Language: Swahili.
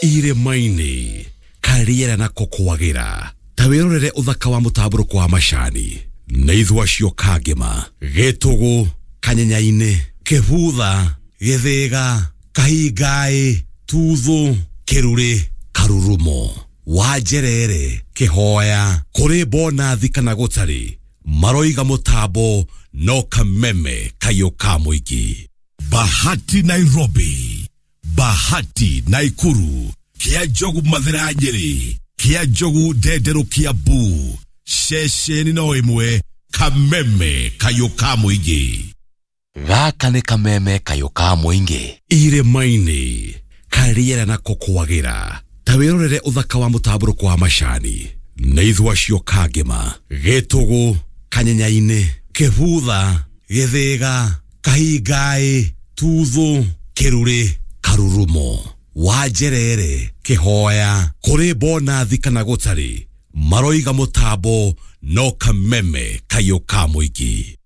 irĩma-inĩ kariera na kokwagira tawirorere uthaka wa mutaburuko wa macani na ithwa cio kangema gitugu kanyenyaine kebutha githega kahingai tuthu kiruri karurumo wajerere kihoya kuri bonathi kana gutari maroiga mutambo no kameme kayo ka muingi. Bahati Nairobi, Bahati Naikuru, Kia Jogu Mathira Nyeri, Kia Jogu Ndendero Kiambu, Shesheni no imwe kameme kayo ka muingi. Gaka ni kameme kayo ka muingi. Irĩma-inĩ kariera na kokwagira tawirorere uthaka wa mutaburuko wa macani na ithwa cio kangema gitugu kanyenyaine kebutha githega kahingai tuthu kiruri karurumo wajerere kihoya kuri bonathi kana gutari maroiga mutambo no kameme kayo ka muingi.